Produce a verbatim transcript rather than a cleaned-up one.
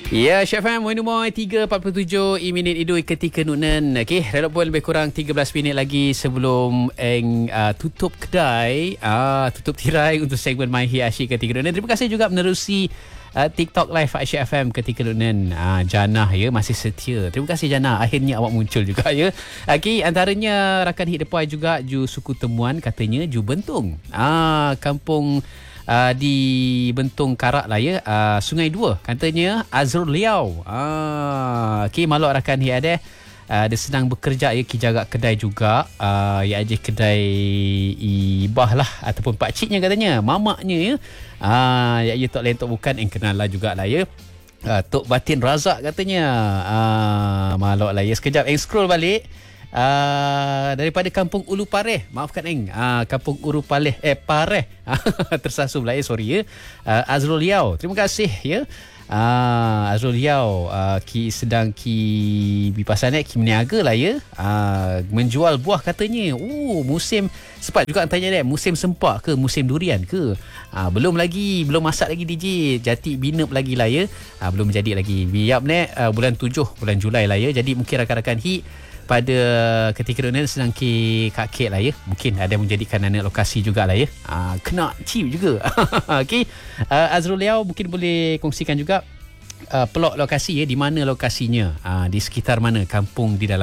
Ya, Syaf M, Moin Moin, tiga empat puluh tujuh minit idul ketika nunan. Okey, relok pun lebih kurang tiga belas minit lagi sebelum eng uh, tutup kedai, uh, tutup tirai untuk segmen My Hit Asyik ketika nunan. Terima kasih juga menerusi uh, TikTok Live Asyik F M ketika nunan. Uh, Janah ya, masih setia. Terima kasih Janah, akhirnya awak muncul juga ya. Okey, antaranya rakan Hit Depai juga Ju Suku Temuan katanya Ju Bentung. Ah, uh, kampung Uh, di Bentung Karak lah ya, uh, Sungai Dua katanya Azrul Liau. Ah, okey, maluk rakan dia ada uh, dia sedang bekerja ya, ki jaga kedai juga, uh, ya aje kedai ibah lah ataupun pak ciknya katanya, mamaknya ya. Ah, ya ya tok lain tok bukan yang kenal lah juga lah ya. Uh, Tok Batin Razak katanya. Ah, maluk lah ya. Sekejap eng scroll balik. Uh, daripada kampung Ulu Pareh, maafkan eng, uh, kampung Ulu Pareh eh Pareh tersasum lah ya, sorry ya. uh, Azrul Liau, terima kasih ya. uh, Azrul Liau uh, ki sedang ki bipasan ki meniaga lah ya, uh, menjual buah katanya. Oh, musim sempat juga tanya dia, musim sempak ke musim durian ke? uh, belum lagi, belum masak lagi D J, jati binep lagi lah ya. uh, belum jadi lagi, biap ni uh, bulan tujuh, bulan Julai lah ya. Jadi mungkin rakan-rakan Hit pada ketika dunia sedang ke Kak Kek lah ya. Mungkin ada menjadikan anak lokasi jugalah ya. Aa, kena chip juga. Okey. Uh, Azrul Liau mungkin boleh kongsikan juga uh, pelok lokasi ya, di mana lokasinya, uh, di sekitar mana kampung di dalam